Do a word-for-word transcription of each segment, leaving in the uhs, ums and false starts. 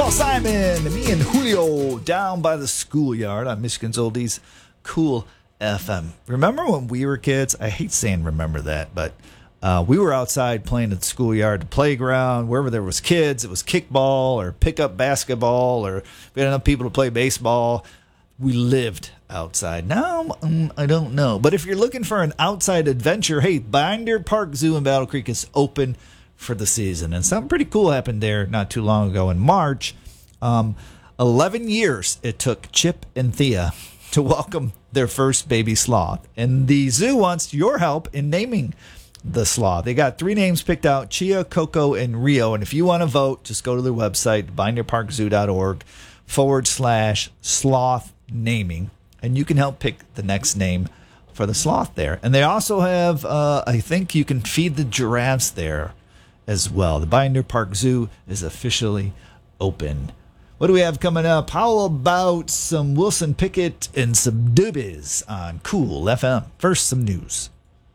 Paul Simon, me and Julio down by the schoolyard on Michigan's Oldies Cool F M. Remember when we were kids? I hate saying remember that, but uh, we were outside playing at the schoolyard, the playground, wherever there was kids. It was kickball or pickup basketball, or we had enough people to play baseball. We lived outside. Now, um, I don't know. But if you're looking for an outside adventure, hey, Binder Park Zoo in Battle Creek is open for the season. And something pretty cool happened there not too long ago in March. Um, eleven years it took Chip and Thea to welcome their first baby sloth. And the zoo wants your help in naming the sloth. They got three names picked out, Chia, Coco, and Rio. And if you want to vote, just go to their website, binder park zoo dot org forward slash sloth naming. And you can help pick the next name for the sloth there. And they also have, uh, I think you can feed the giraffes there as well. The Binder Park Zoo is officially open. What do we have coming up? How about some Wilson Pickett and some doobies on Cool F M? First, some news.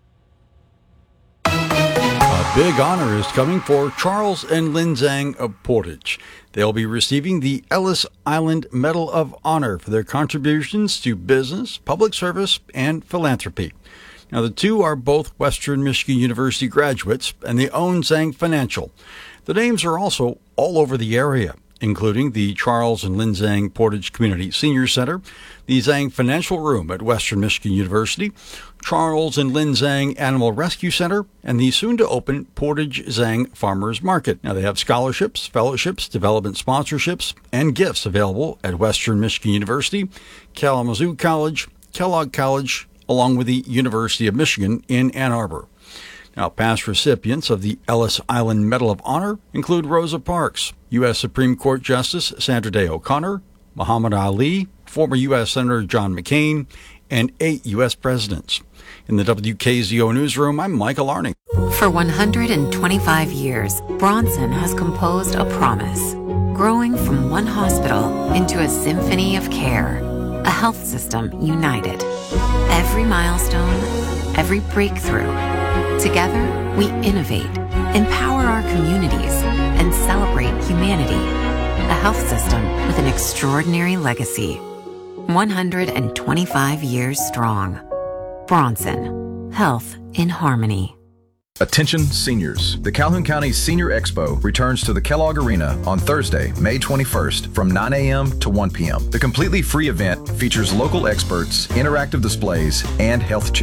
A big honor is coming for Charles and Lin Zhang of Portage. They'll be receiving the Ellis Island Medal of Honor for their contributions to business, public service, and philanthropy. Now, the two are both Western Michigan University graduates, and they own Zhang Financial. The names are also all over the area, including the Charles and Lin Zhang Portage Community Senior Center, the Zhang Financial Room at Western Michigan University, Charles and Lin Zhang Animal Rescue Center, and the soon-to-open Portage Zhang Farmers Market. Now, they have scholarships, fellowships, development sponsorships, and gifts available at Western Michigan University, Kalamazoo College, Kellogg College, along with the University of Michigan in Ann Arbor. Now, past recipients of the Ellis Island Medal of Honor include Rosa Parks, U S Supreme Court Justice Sandra Day O'Connor, Muhammad Ali, former U S Senator John McCain, and eight U S presidents. In the W K Z O newsroom, I'm Michael Arning. For one hundred twenty-five years, Bronson has composed a promise, growing from one hospital into a symphony of care, a health system united. Every milestone, every breakthrough. Together, we innovate, empower our communities, and celebrate humanity. A health system with an extraordinary legacy. one hundred twenty-five years strong. Bronson. Health in harmony. Attention seniors. The Calhoun County Senior Expo returns to the Kellogg Arena on Thursday, May twenty-first from nine a.m. to one p.m. The completely free event features local experts, interactive displays, and health checks.